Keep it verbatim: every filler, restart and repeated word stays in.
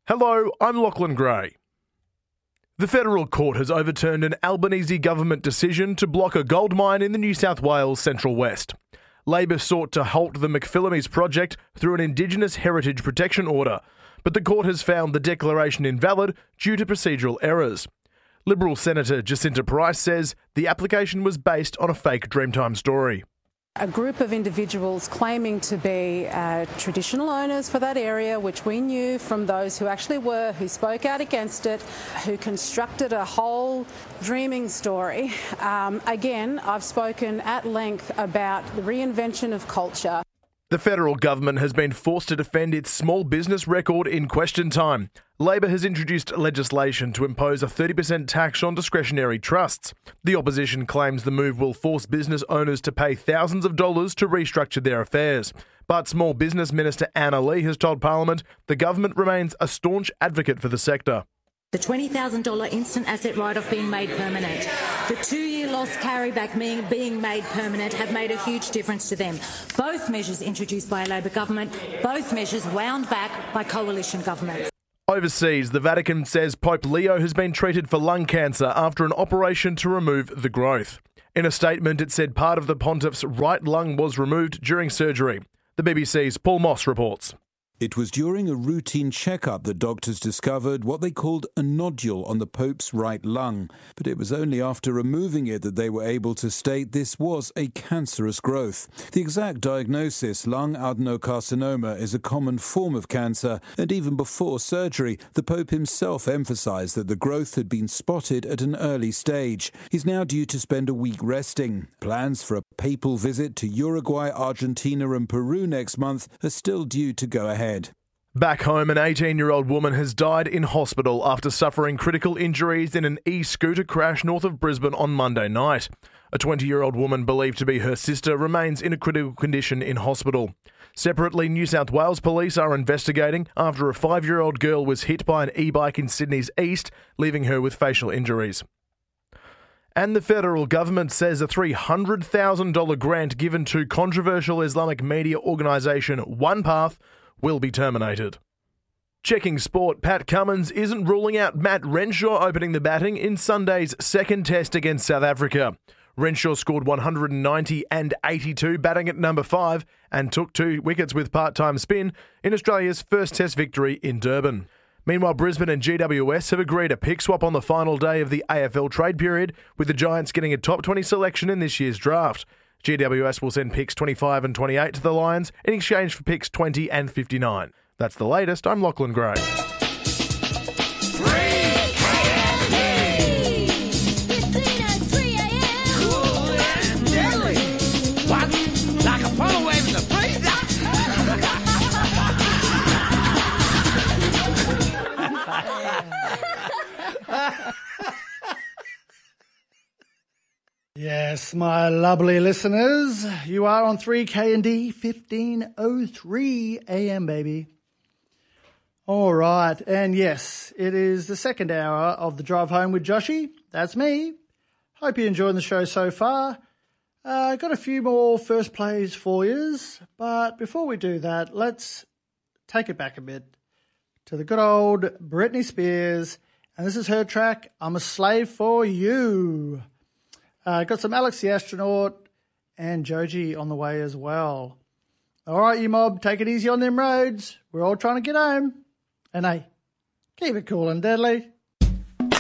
Hello, I'm Lachlan Gray. The federal court has overturned an Albanese government decision to block a gold mine in the New South Wales Central West. Labor sought to halt the McPhillamys project through an Indigenous heritage protection order, but the court has found the declaration invalid due to procedural errors. Liberal Senator Jacinta Price says the application was based on a fake Dreamtime story. A group of individuals claiming to be uh, traditional owners for that area, which we knew from those who actually were, who spoke out against it, who constructed a whole dreaming story. Um, again, I've spoken at length about the reinvention of culture. The federal government has been forced to defend its small business record in question time. Labor has introduced legislation to impose a thirty percent tax on discretionary trusts. The opposition claims the move will force business owners to pay thousands of dollars to restructure their affairs. But Small Business Minister Anna Lee has told Parliament the government remains a staunch advocate for the sector. The twenty thousand dollars instant asset write-off being made permanent, the two-year loss carryback being, being made permanent have made a huge difference to them. Both measures introduced by a Labor government, both measures wound back by coalition governments. Overseas, the Vatican says Pope Leo has been treated for lung cancer after an operation to remove the growth. In a statement, it said part of the pontiff's right lung was removed during surgery. The B B C's Paul Moss reports. It was during a routine checkup that doctors discovered what they called a nodule on the Pope's right lung. But it was only after removing it that they were able to state this was a cancerous growth. The exact diagnosis, lung adenocarcinoma, is a common form of cancer, and even before surgery, the Pope himself emphasised that the growth had been spotted at an early stage. He's now due to spend a week resting. Plans for a papal visit to Uruguay, Argentina and Peru next month are still due to go ahead. Back home, an eighteen-year-old woman has died in hospital after suffering critical injuries in an e-scooter crash north of Brisbane on Monday night. A twenty-year-old woman believed to be her sister remains in a critical condition in hospital. Separately, New South Wales police are investigating after a five-year-old girl was hit by an e-bike in Sydney's east, leaving her with facial injuries. And the federal government says a three hundred thousand dollars grant given to controversial Islamic media organisation OnePath will be terminated. Checking sport, Pat Cummins isn't ruling out Matt Renshaw opening the batting in Sunday's second test against South Africa. Renshaw scored one hundred ninety and eighty-two, batting at number five, and took two wickets with part-time spin in Australia's first test victory in Durban. Meanwhile, Brisbane and G W S have agreed a pick swap on the final day of the A F L trade period, with the Giants getting a top twenty selection in this year's draft. G W S will send picks twenty-five and twenty-eight to the Lions in exchange for picks twenty and fifty-nine. That's the latest. I'm Lachlan Gray. Yes, my lovely listeners, you are on three K and D, fifteen oh three A M, baby. All right, and yes, it is the second hour of the Drive Home with Joshy. That's me. Hope you're enjoying the show so far. I uh, got a few more first plays for yous, but before we do that, let's take it back a bit to the good old Britney Spears, and this is her track, I'm a Slave for You. Uh, got some Alex the Astronaut and Joji on the way as well. All right, you mob, take it easy on them roads. We're all trying to get home. And hey, keep it cool and deadly.